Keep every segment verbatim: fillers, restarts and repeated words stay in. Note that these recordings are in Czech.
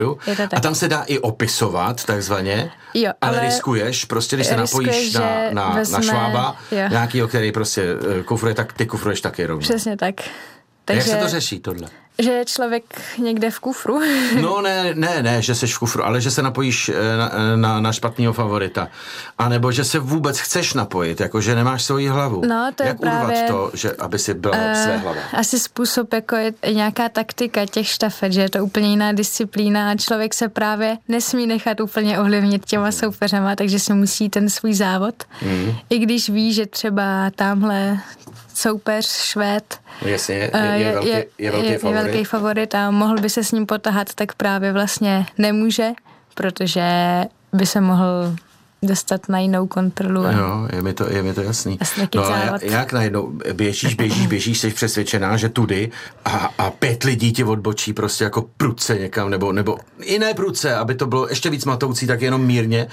A tam se dá i opisovat, takzvaně, jo, ale, ale riskuješ, prostě když se napojíš na, na, vezme, na švába, jo. nějakýho, který prostě kufruje, tak ty kufruješ taky rovně. Přesně tak. Takže, jak se to řeší, tohle? Že je člověk někde v kufru. No ne, ne, ne, že seš v kufru, ale že se napojíš na, na, na špatného favorita. A nebo že se vůbec chceš napojit, jako že nemáš svoji hlavu. No, to je jak právě, urvat to, že, aby si byla uh, své hlava? Asi způsob, jako je nějaká taktika těch štafet, že je to úplně jiná disciplína a člověk se právě nesmí nechat úplně ovlivnit těma mm. soupeřema, takže si musí ten svůj závod. Mm. I když ví, že třeba tamhle soupeř, Švéd, jasně, je, je, je, velký, je, je, velký, je, favorit. je velký favorit a mohl by se s ním potahat, tak právě vlastně nemůže, protože by se mohl dostat na jinou kontrolu. Jo, je mi to, je mi to jasný. No a jak najednou běžíš, běžíš, běžíš, jsi přesvědčená, že tudy a, a pět lidí tě odbočí prostě jako prudce někam, nebo, nebo i ne prudce, aby to bylo ještě víc matoucí, tak jenom mírně.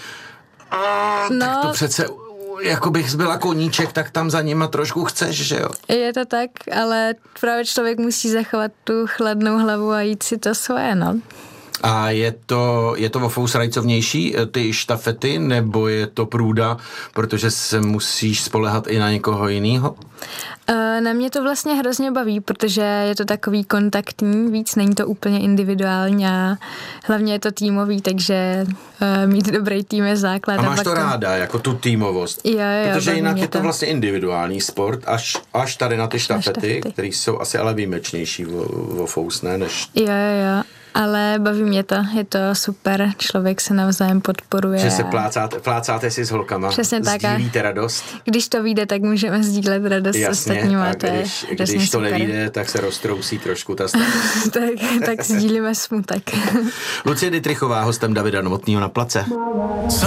A, no, tak to přece... jako bych zbyla koníček, tak tam za nima trošku chceš, že jo? Je to tak, ale právě člověk musí zachovat tu chladnou hlavu a jít si to svoje, no. A je to, je to o fous rajcovnější, ty štafety, nebo je to průda, protože se musíš spolehat i na někoho jiného? Na mě to vlastně hrozně baví, protože je to takový kontaktní, víc není to úplně individuální a hlavně je to týmový, takže mít dobrý tým je základ. A máš a to ráda, jako tu týmovost? Jo, jo, protože jinak je to to vlastně individuální sport, až, až tady na ty štafety, které jsou asi ale výjimečnější o, o fous, ne? Než... Jo, jo, jo. Ale baví mě to, je to super, člověk se navzájem podporuje. Že se plácáte, plácáte si s holkama, přesně tak, sdílíte radost. Když to vyjde, tak můžeme sdílet radost s ostatníma. A když, to když to nevyjde, tak se roztrousí trošku ta starost. tak, tak sdílíme smutek. Lucie Dittrichová, hostem Davida Novotného na Place.